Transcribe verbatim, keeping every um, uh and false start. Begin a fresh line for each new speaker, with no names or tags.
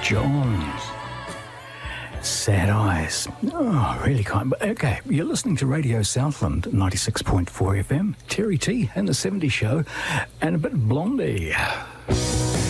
Johns. Sad Eyes. Oh, really kind. But okay, you're listening to Radio Southland, ninety-six point four F M. Terry T and the seventies Show, and a bit of Blondie.